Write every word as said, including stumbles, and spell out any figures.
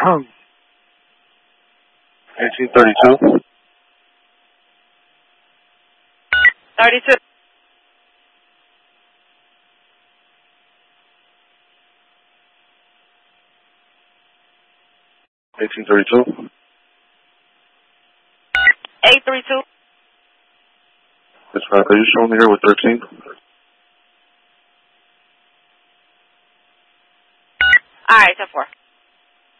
eighteen thirty-two. thirty-two. eighteen thirty-two. eight three two. That's right. Are you showing me here with thirteen? All right, ten four.